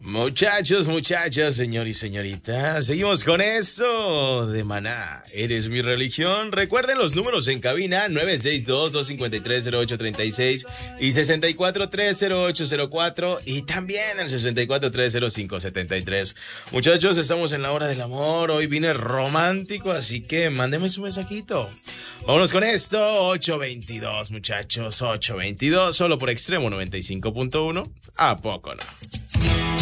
Muchachos, muchachas, señor y señorita, seguimos con eso de Maná. ¿Eres mi religión? Recuerden los números en cabina 962-253-0836 y 6430804 y también el 6430573. Muchachos, estamos en la hora del amor. Hoy vine romántico, así que mándeme su mensajito. Vámonos con esto, 822, muchachos, 822, solo por Extremo 95.1. ¿A poco no?